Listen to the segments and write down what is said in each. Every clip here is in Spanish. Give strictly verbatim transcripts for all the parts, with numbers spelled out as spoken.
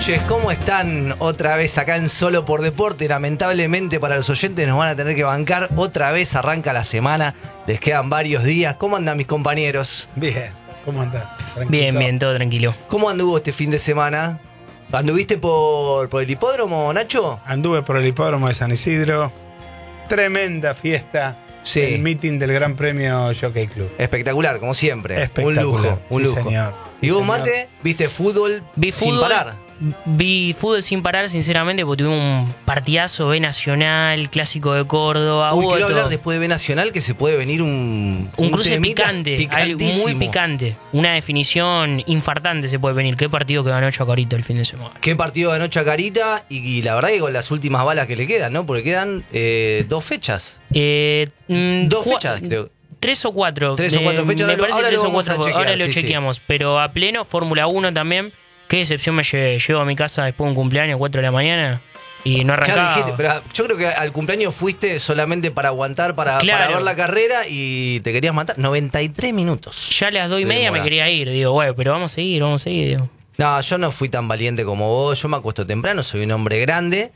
noches, ¿cómo están? Otra vez acá en Solo por Deporte. Lamentablemente para los oyentes nos van a tener que bancar. Otra vez arranca la semana, les quedan varios días. ¿Cómo andan mis compañeros? Bien, ¿cómo andás? Tranquilo. Bien, bien, todo tranquilo. ¿Cómo anduvo este fin de semana? ¿Anduviste por, por el hipódromo, Nacho? Anduve por el hipódromo de San Isidro. Tremenda fiesta. Sí. El meeting del Gran Premio Jockey Club. Espectacular, como siempre. Espectacular. Un lujo, un Sí, lujo. señor. ¿Y Sí, vos, señor. Mate? ¿Viste fútbol Vi sin fútbol, parar? Vi fútbol sin parar, sinceramente, porque tuvimos un partidazo B Nacional, clásico de Córdoba. Uy, hubo quiero todo. hablar después de B Nacional que se puede venir un... Un cruce temita picante, algo picantísimo. muy picante. Una definición infartante se puede venir. ¿Qué partido que ganó Chacarito el fin de semana? Qué partido ganó Chacarita y, y la verdad que con las últimas balas que le quedan, ¿no? Porque quedan eh, dos fechas. Eh, mm, Dos cua- fechas, creo. Tres o cuatro. Tres o Eh, cuatro fechas, Me ahora lo- parece ahora tres lo o vamos a cuatro. chequear, Ahora lo sí, sí. chequeamos. Pero a pleno, Fórmula uno también. Qué decepción me lle- llevo a mi casa después de un cumpleaños, cuatro de la mañana. Y no Claro, arrancaba. dijiste, pero yo creo que al cumpleaños fuiste solamente para aguantar, para, Claro. para ver la carrera y te querías matar. noventa y tres minutos. Ya a las dos y de media demora. me quería ir. Digo, bueno, pero vamos a seguir, vamos a seguir. Digo. No, yo no fui tan valiente como vos. Yo me acuesto temprano, soy un hombre grande.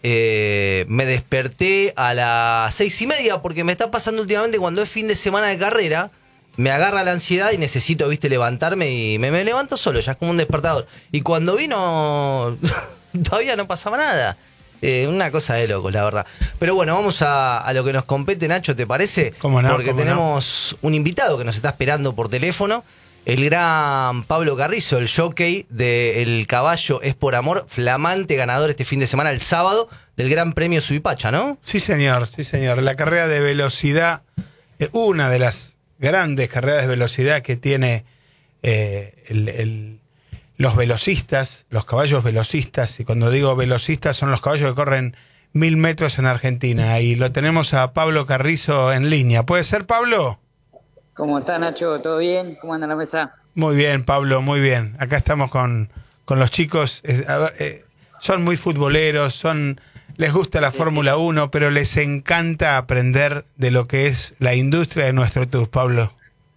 Eh, me desperté a las seis y media porque me está pasando últimamente cuando es fin de semana de carrera. Me agarra la ansiedad y necesito, viste, levantarme y me, me levanto solo, ya es como un despertador. Y cuando vino, todavía no pasaba nada. Eh, una cosa de locos, la verdad. Pero bueno, vamos a, a lo que nos compete, Nacho, ¿te parece? Cómo no, Porque cómo tenemos un invitado que nos está esperando por teléfono. El gran Pablo Carrizo, el jockey del caballo Es por Amor, flamante ganador este fin de semana, el sábado, del Gran Premio Suipacha, ¿no? Sí, señor, sí, señor. La carrera de velocidad, eh, una de las grandes carreras de velocidad que tiene eh, el, el- los velocistas, los caballos velocistas. Y cuando digo velocistas son los caballos que corren mil metros en Argentina. Y lo tenemos a Pablo Carrizo en línea. ¿Puede ser, Pablo? ¿Cómo está, Nacho? ¿Todo bien? ¿Cómo anda la mesa? Muy bien, Pablo, muy bien. Acá estamos con, con los chicos. Es- a ver, eh, son muy futboleros, son les gusta la Sí, Fórmula uno, pero les encanta aprender de lo que es la industria de nuestro tour, Pablo.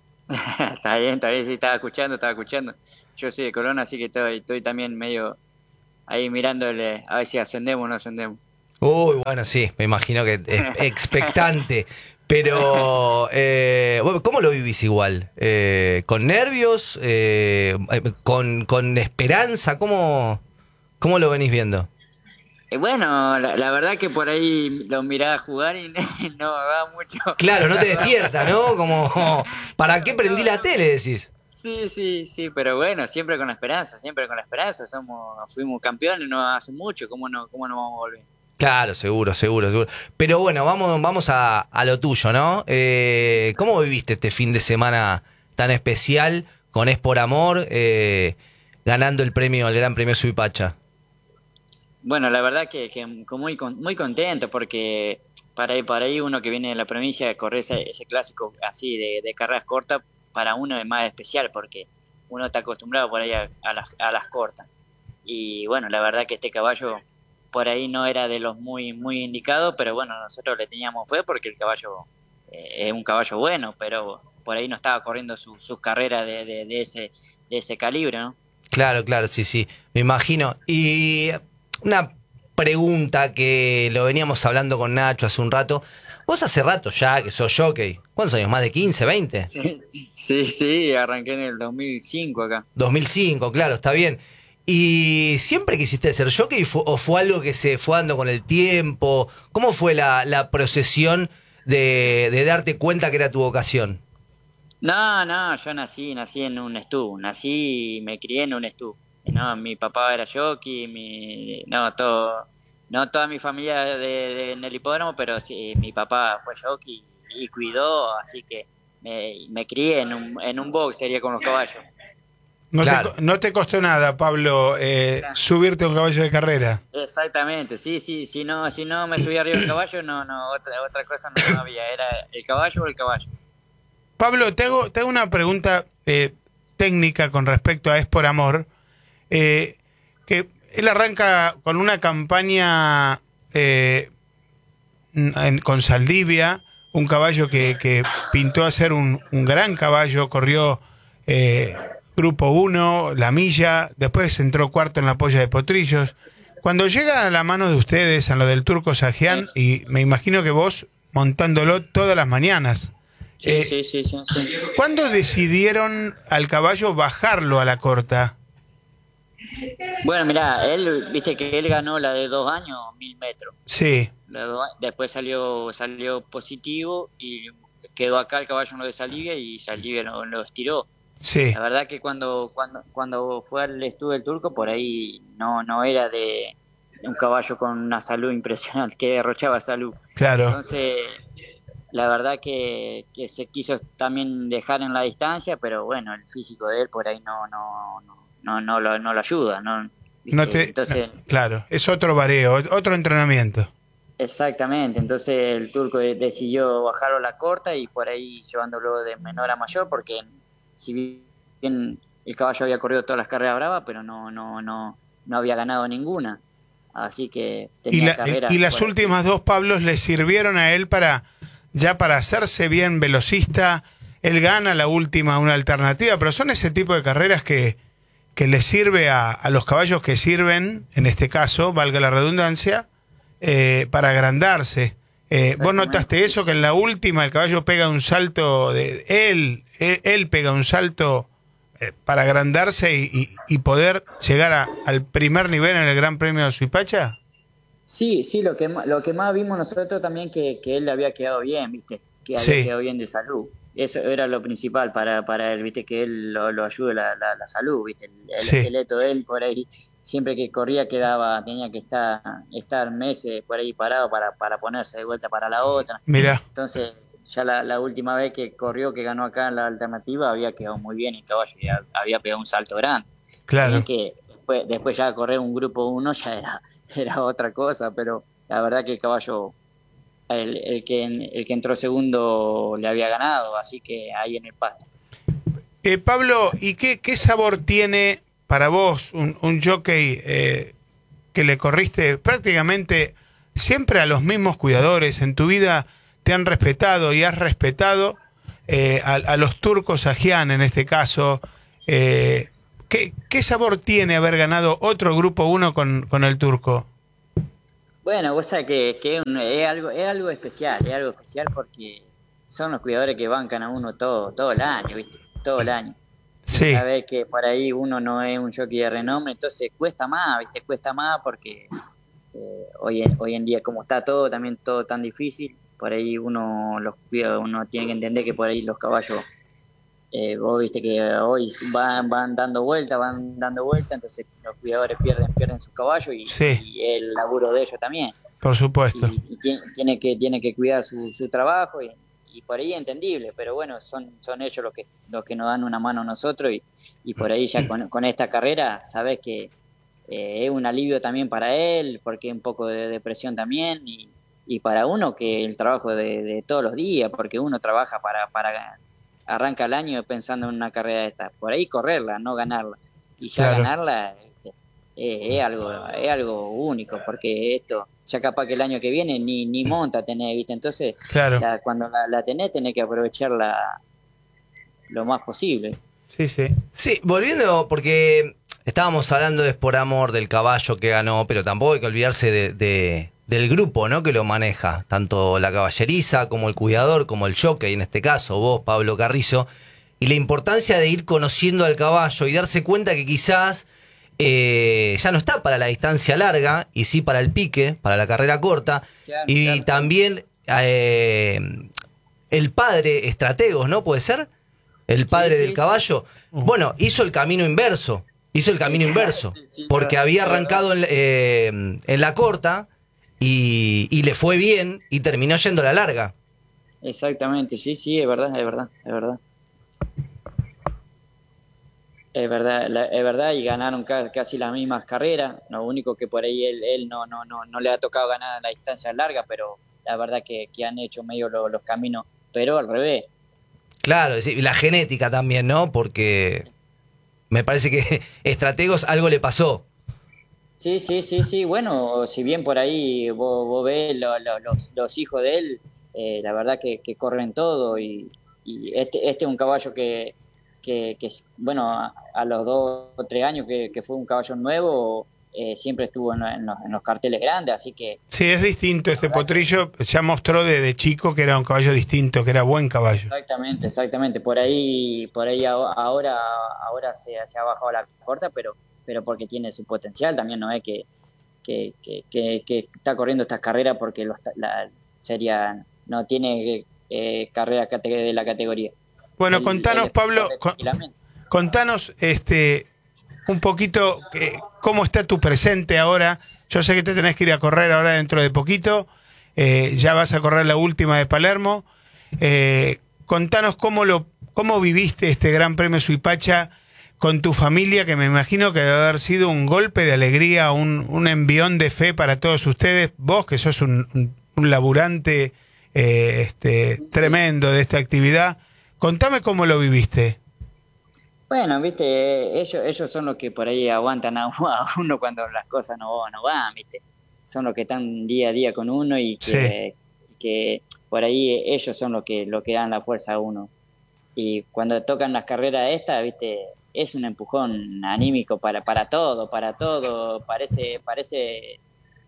Está bien, está bien, sí, estaba escuchando, estaba escuchando. Yo soy de Colón, así que estoy, estoy también medio ahí mirándole a ver si ascendemos o no ascendemos. Uy, bueno, sí, me imagino que es expectante. Pero, eh, bueno, ¿cómo lo vivís igual? Eh, ¿Con nervios? Eh, con, ¿Con esperanza? ¿Cómo, ¿Cómo lo venís viendo? Eh, bueno, la, la verdad que por ahí lo miraba jugar y no va mucho. Claro, no te despierta, ¿no? Como, ¿para qué prendí la tele, decís? Sí, sí, sí, pero bueno, siempre con la esperanza, siempre con la esperanza. Somos, fuimos campeones no hace mucho, ¿cómo no, cómo no vamos a volver? Claro, seguro, seguro, seguro. Pero bueno, vamos, vamos a, a lo tuyo, ¿no? Eh, ¿Cómo viviste este fin de semana tan especial con Es por Amor, eh, ganando el premio, el Gran Premio Suipacha? Bueno, la verdad que, que muy con- muy contento porque para ahí, para ahí uno que viene de la provincia correr ese, ese clásico así de, de carreras cortas, para uno es más especial porque uno está acostumbrado por ahí a, a las, a las cortas. Y bueno, la verdad que este caballo por ahí no era de los muy muy indicados, pero bueno, nosotros le teníamos fe porque el caballo eh, es un caballo bueno, pero por ahí no estaba corriendo su- sus carreras de, de, de ese de ese calibre, ¿no? Claro, claro, sí, sí, me imagino. Y una pregunta que lo veníamos hablando con Nacho hace un rato. Vos hace rato ya que sos jockey. ¿Cuántos años? ¿Más de quince, veinte? Sí, sí, sí, arranqué en el dos mil cinco acá. dos mil cinco, claro, está bien. ¿Y siempre quisiste ser jockey fu- o fue algo que se fue dando con el tiempo? ¿Cómo fue la, la procesión de, de darte cuenta que era tu vocación? No, no, yo nací, nací en un estú, nací y me crié en un estú. No, mi papá era jockey, mi, no, todo, no toda mi familia de, de- en el hipódromo, pero sí, mi papá fue jockey y cuidó, así que me, me crié en un, en un box, sería con los caballos. No, Claro. te, no te costó nada, Pablo, eh, subirte a un caballo de carrera. Exactamente, sí, sí, si no, si no me subía arriba del caballo, no, no, otra, otra cosa no, no había, era el caballo o el caballo. Pablo, te hago, te hago una pregunta eh, técnica con respecto a Es por Amor. Eh, que él arranca con una campaña eh, en- con Saldivia, un caballo que, que pintó a ser un, un gran caballo, corrió eh, Grupo uno, la milla, después entró cuarto en la polla de Potrillos. Cuando llega a la mano de ustedes, a lo del Turco Sajian, y me imagino que vos montándolo todas las mañanas, Sí, eh, sí, sí, sí, sí. ¿cuándo decidieron al caballo bajarlo a la corta? Bueno, mirá, él, viste que él ganó la de dos años, mil metros. Sí, La de dos a- después salió salió positivo y quedó acá el caballo en lo de Salivia y Salivia lo, lo estiró. sí, La verdad que cuando cuando cuando fue al estudio del Turco, por ahí no no era de un caballo con una salud impresionante, que derrochaba salud. claro. Entonces, la verdad que, que se quiso también dejar en la distancia, pero bueno, el físico de él por ahí no no no no, no lo, no lo ayuda, ¿no? ¿Viste? No te, Entonces, no, claro, es otro bareo, otro entrenamiento. exactamente, entonces el Turco de- decidió bajarlo a la corta y por ahí llevándolo de menor a mayor, porque si bien el caballo había corrido todas las carreras bravas, pero no no no no había ganado ninguna, así que Y, tenía la- carreras y las por ahí. últimas dos Pablos le sirvieron a él para, ya para hacerse bien velocista. Él gana la última, una alternativa, pero son ese tipo de carreras que, que le sirve a, a los caballos que sirven, en este caso, valga la redundancia, eh, para agrandarse. Eh, ¿Vos Exactamente. notaste eso? Que en la última el caballo pega un salto, de él, él, él pega un salto eh, para agrandarse y, y- y poder llegar a- al primer nivel en el Gran Premio de Suipacha. Sí, sí, lo que, ma- lo que más vimos nosotros también que, que él le había quedado bien, ¿viste? Que había Sí. quedado bien de salud. Eso era lo principal para, para él, ¿viste? Que él lo, lo ayude la, la, la salud, ¿viste? El, el Sí. esqueleto de él por ahí, siempre que corría quedaba, tenía que estar, estar meses por ahí parado para, para ponerse de vuelta para la otra. Mira, Entonces, ya la, la última vez que corrió, que ganó acá en la alternativa, había quedado muy bien el caballo, y ha- había pegado un salto grande. claro. Bien que después, después ya correr un grupo uno ya era, era otra cosa, pero la verdad que el caballo, el, el que el que entró segundo le había ganado, así que ahí en el pasto. Eh, Pablo, ¿y qué, qué sabor tiene para vos un, un jockey eh, que le corriste prácticamente siempre a los mismos cuidadores? En tu vida te han respetado y has respetado eh, a, a los turcos Sajian en este caso. Eh, ¿qué, ¿Qué sabor tiene haber ganado otro grupo uno con, con el turco? Bueno, vos sabés que, que es, un- es algo, es algo especial, es algo especial porque son los cuidadores que bancan a uno todo, todo el año, ¿viste? Todo el año. Sí, Sabés que por ahí uno no es un jockey de renombre, entonces cuesta más, ¿viste? Cuesta más porque eh, hoy, en, hoy en día como está todo, también todo tan difícil, por ahí uno los cuida, uno tiene que entender que por ahí los caballos, eh, vos viste que hoy van, van dando vueltas, van dando vueltas, entonces los cuidadores pierden, pierden sus caballos y, Sí. y el laburo de ellos también. por supuesto. Y, y tiene, tiene que tiene que cuidar su, su trabajo y, y por ahí entendible, pero bueno, son son ellos los que los que nos dan una mano a nosotros y, y por ahí ya con, con esta carrera sabes que eh, es un alivio también para él, porque es un poco de depresión también y, y para uno que el trabajo de, de todos los días, porque uno trabaja para para arranca el año pensando en una carrera de esta, por ahí correrla, no ganarla y ya Claro. ganarla este, eh, es algo es algo único, porque esto ya capaz que el año que viene ni ni monta tenés, ¿viste? Entonces Claro. la- cuando la, la tenés tenés que aprovecharla lo más posible. Sí, sí. Sí, volviendo, porque estábamos hablando de Por Amor, del caballo que ganó, pero tampoco hay que olvidarse de, de- del grupo, ¿no?, que lo maneja, tanto la caballeriza como el cuidador, como el jockey, en este caso, vos, Pablo Carrizo, y la importancia de ir conociendo al caballo y darse cuenta que quizás eh, ya no está para la distancia larga, y sí para el pique, para la carrera corta, Claro, y claro. también eh, el padre estrategos, ¿no? ¿Puede ser? El padre sí, del sí. caballo. Bueno, hizo el camino inverso. Hizo el camino Sí, inverso. sí, sí, Porque claro, había claro. arrancado en, eh, en la corta y, y le fue bien y terminó yendo a la larga. Exactamente, sí, sí, es verdad, es verdad, es verdad. Es verdad, la- es verdad, y ganaron ca- casi las mismas carreras. Lo único que por ahí él, él no, no, no, no le ha tocado ganar la distancia larga, pero la verdad que, que han hecho medio lo- los caminos, pero al revés. Claro, es decir, la genética también, ¿no? Porque me parece que estrategos algo le pasó. Sí, sí, sí, sí. Bueno, si bien por ahí vos, vos ves lo- lo- los, los hijos de él, eh, la verdad que, que corren todo y, y este, este es un caballo que, que, que bueno, a, a los dos o tres años que, que fue un caballo nuevo, eh, siempre estuvo en, en, los, en los carteles grandes, así que... Sí, es distinto este potrillo, ya mostró desde chico que era un caballo distinto, que era buen caballo. Exactamente, exactamente, por ahí, por ahí ahora, ahora se, se ha bajado la corta, pero, pero porque tiene su potencial, también no es que, que, que, que, que está corriendo estas carreras porque los, la, sería, no tiene eh, carrera de la categoría. Bueno, el, contanos, el, Pablo, con, contanos este un poquito eh, cómo está tu presente ahora. Yo sé que te tenés que ir a correr ahora dentro de poquito, eh, ya vas a correr la última de Palermo. Eh, contanos cómo lo cómo viviste este Gran Premio Suipacha con tu familia, que me imagino que debe haber sido un golpe de alegría, un, un envión de fe para todos ustedes. Vos, que sos un, un, un laburante eh, este, tremendo de esta actividad, contame cómo lo viviste. Bueno, viste, ellos ellos son los que por ahí aguantan a uno cuando las cosas no, no van, viste. Son los que están día a día con uno y que, sí. que por ahí ellos son los que, los que dan la fuerza a uno. Y cuando tocan las carreras estas, viste, es un empujón anímico para, para todo, para todo. Parece, parece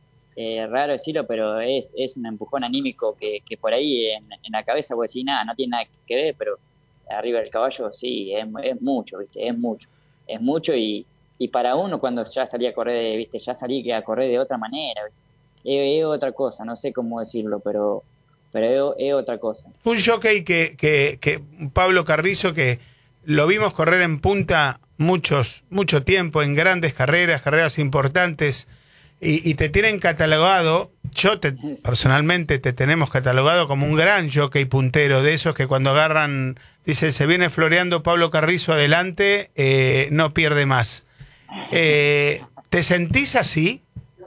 eh, raro decirlo, pero es, es un empujón anímico que, que por ahí en, en la cabeza vos decís, nada, no tiene nada que ver, pero arriba del caballo sí, es, es mucho, viste, es mucho. Es mucho y, y para uno cuando ya salí a correr, de, viste, ya salí a correr de otra manera, es, es otra cosa, no sé cómo decirlo, pero, pero es, es otra cosa. Un jockey que, que, que Pablo Carrizo, que lo vimos correr en punta muchos, mucho tiempo, en grandes carreras, carreras importantes, y, y te tienen catalogado, yo te, personalmente te tenemos catalogado como un gran jockey puntero, de esos que cuando agarran, dice, se viene floreando Pablo Carrizo adelante, eh, no pierde más. Eh, ¿Te sentís así?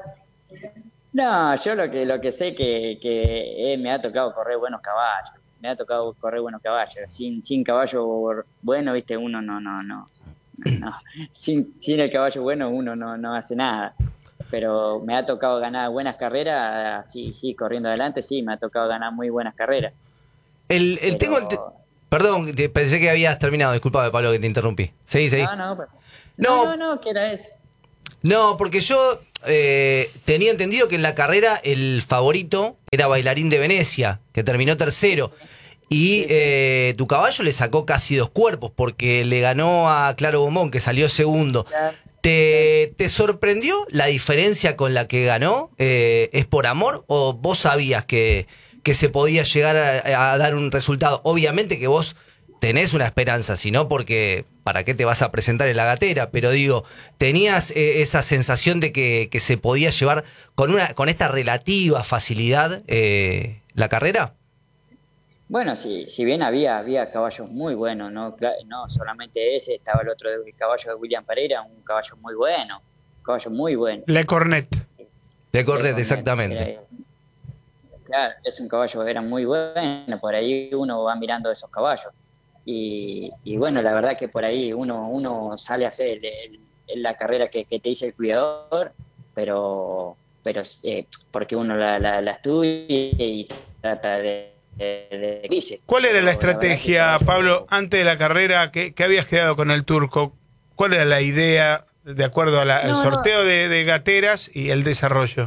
No, yo lo que lo que sé que, que eh, me ha tocado correr buenos caballos, me ha tocado correr buenos caballos, sin sin caballo bueno, viste, uno no no no, no. Sin, sin el caballo bueno uno no, no hace nada, pero me ha tocado ganar buenas carreras, sí, sí, corriendo adelante, sí, me ha tocado ganar muy buenas carreras. El, el pero... tengo el te... Perdón, te pensé que habías terminado, disculpame Pablo que te interrumpí. Seguí, seguí. No, no, pero... no, no, no, ¿qué era eso? No, porque yo eh, tenía entendido que en la carrera el favorito era Bailarín de Venecia, que terminó tercero. Y eh, tu caballo le sacó casi dos cuerpos, porque le ganó a Claro Bombón, que salió segundo. ¿Te, ¿Te sorprendió la diferencia con la que ganó? Eh, ¿Es por amor o vos sabías que, que se podía llegar a, a dar un resultado? Obviamente que vos tenés una esperanza, sino porque ¿para qué te vas a presentar en la gatera? Pero digo, ¿tenías eh, esa sensación de que, que se podía llevar con una con esta relativa facilidad eh, la carrera? Bueno, si, si bien había había caballos muy buenos, no no solamente ese, estaba el otro el caballo de William Pereira, un caballo muy bueno, un caballo muy bueno. Le Cornet. Le Cornet, exactamente. Era, claro, es un caballo, era muy bueno, por ahí uno va mirando esos caballos. Y, y bueno, la verdad que por ahí uno uno sale a hacer el, el, el, la carrera que, que te dice el cuidador, pero pero eh, porque uno la, la, la estudia y trata de... De, de, de ¿Cuál era la estrategia, la que... Pablo, antes de la carrera? ¿Qué, qué habías quedado con el turco? ¿Cuál era la idea de acuerdo a la, no, al sorteo no. de, de gateras y el desarrollo?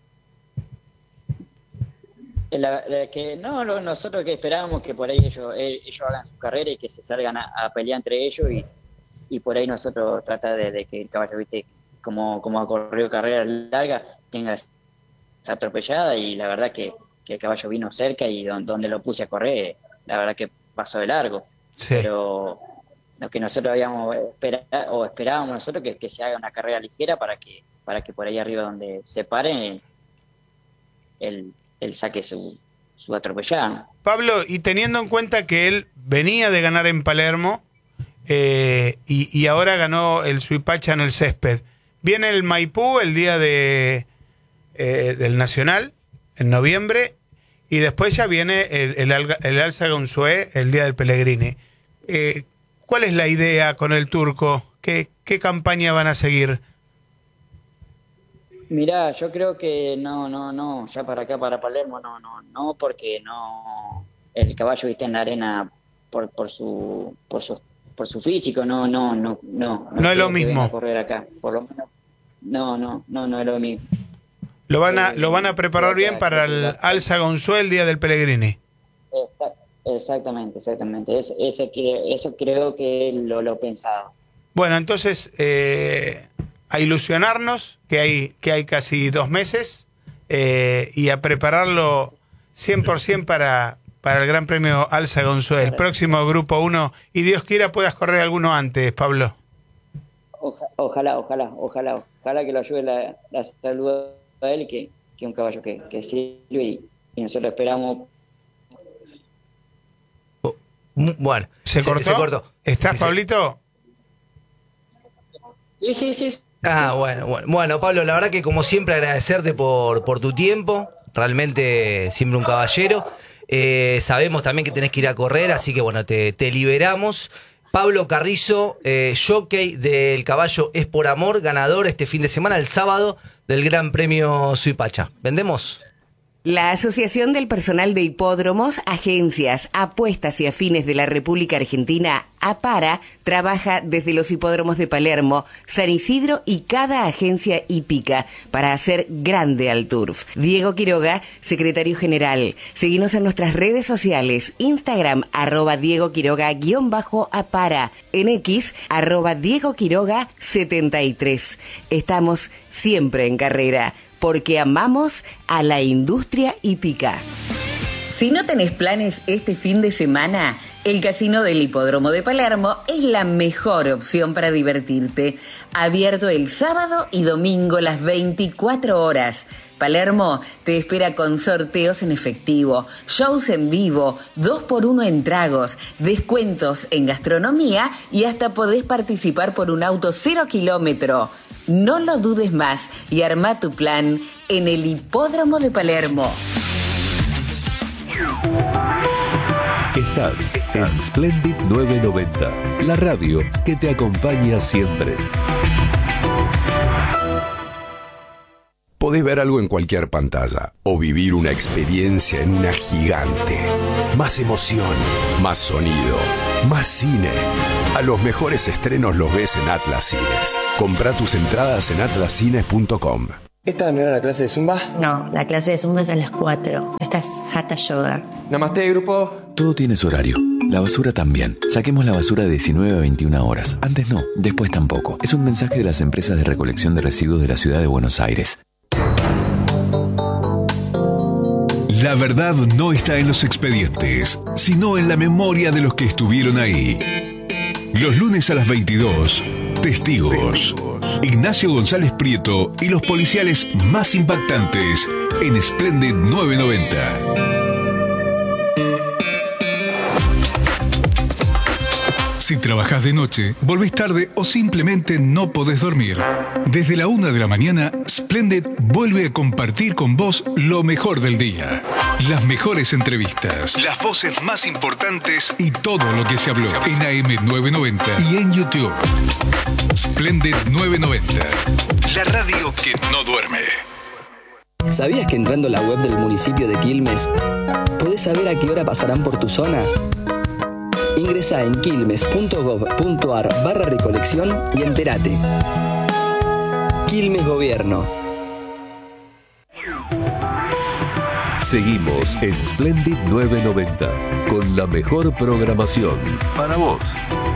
La, la que no, lo, nosotros que esperábamos que por ahí ellos, ellos hagan su carrera y que se salgan a, a pelear entre ellos y, y por ahí nosotros tratar de, de que el caballo, viste, como, como ha corrido carreras largas, tenga esa atropellada y la verdad que que el caballo vino cerca y don, donde lo puse a correr, la verdad que pasó de largo. Sí. Pero lo que nosotros habíamos esperado, o esperábamos nosotros, que, que se haga una carrera ligera para que para que por ahí arriba donde se paren, él, él saque su, su atropellada. Pablo, y teniendo en cuenta que él venía de ganar en Palermo eh, y, y ahora ganó el Suipacha en el césped, viene el Maipú el día de eh, del Nacional, en noviembre, y después ya viene el, el, el Alza Gonzué el día del Pellegrini. Eh, ¿Cuál es la idea con el turco? ¿Qué, qué campaña van a seguir? Mirá, yo creo que no, no, no, ya para acá, para Palermo, no, no, no, porque no, el caballo viste en la arena por, por su, por su por su físico, no, no, no, no. No es lo creo que mismo. venga a correr acá, por lo menos. No, no, no, no es lo mismo. Lo van a, Eh, lo van a preparar bien para el Alza Gonzúe el día del Pellegrini. Exact- Exactamente, exactamente. Es, ese que, eso creo que lo, lo pensaba. Bueno, entonces, eh, a ilusionarnos, que hay, que hay casi dos meses, eh, y a prepararlo cien por ciento para, para el Gran Premio Alza Gonzúe, el próximo Grupo uno, y Dios quiera puedas correr alguno antes, Pablo. Oja- ojalá, ojalá, ojalá, ojalá que lo ayude la, la salud a él, que, que un caballo que, que sirve y, y nosotros esperamos. Mu- Bueno, ¿Se, cortó? se cortó. ¿Estás, Dice- Pablito? Sí, sí, sí. Ah, bueno, bueno. Bueno, Pablo, la verdad que como siempre agradecerte por, por tu tiempo. Realmente siempre un caballero. Eh, sabemos también que tenés que ir a correr, así que bueno, te, te liberamos. Pablo Carrizo, eh, jockey del caballo Es por Amor, ganador este fin de semana, el sábado, del Gran Premio Suipacha. ¿Vendemos? La Asociación del Personal de Hipódromos, Agencias, Apuestas y Afines de la República Argentina, APARA, trabaja desde los hipódromos de Palermo, San Isidro y cada agencia hípica para hacer grande al turf. Diego Quiroga, secretario general. Seguinos en nuestras redes sociales, Instagram, arroba Diego Quiroga, guión bajo APARA, en X, arroba Diego Quiroga setenta y tres. Estamos siempre en carrera, porque amamos a la industria hípica. Si no tenés planes este fin de semana, el Casino del Hipódromo de Palermo es la mejor opción para divertirte. Abierto el sábado y domingo las veinticuatro horas. Palermo te espera con sorteos en efectivo, shows en vivo, dos por uno en tragos, descuentos en gastronomía y hasta podés participar por un auto cero kilómetro. No lo dudes más y arma tu plan en el Hipódromo de Palermo. Estás en Splendid novecientos noventa, la radio que te acompaña siempre. Podés ver algo en cualquier pantalla o vivir una experiencia en una gigante. Más emoción, más sonido, más cine. A los mejores estrenos los ves en Atlas Cines. Comprá tus entradas en atlas cines punto com. ¿Esta no era la clase de Zumba? No, la clase de Zumba es a las cuatro. Esta es Hatha Yoga. Namaste, grupo. Todo tiene su horario. La basura también. Saquemos la basura de diecinueve a veintiuna horas. Antes no, después tampoco. Es un mensaje de las empresas de recolección de residuos de la ciudad de Buenos Aires. La verdad no está en los expedientes, sino en la memoria de los que estuvieron ahí. Los lunes a las veintidós, Testigos. Ignacio González Prieto y los policiales más impactantes en Splendid novecientos noventa. Si trabajás de noche, volvés tarde o simplemente no podés dormir, desde la una de la mañana, Splendid vuelve a compartir con vos lo mejor del día. Las mejores entrevistas, las voces más importantes y todo lo que se habló en A M novecientos noventa y en YouTube. Splendid novecientos noventa, la radio que no duerme. ¿Sabías que entrando a la web del municipio de Quilmes podés saber a qué hora pasarán por tu zona? Ingresá en quilmes punto gov punto ar barra recolección y entérate. Quilmes Gobierno. Seguimos en Splendid novecientos noventa con la mejor programación para vos.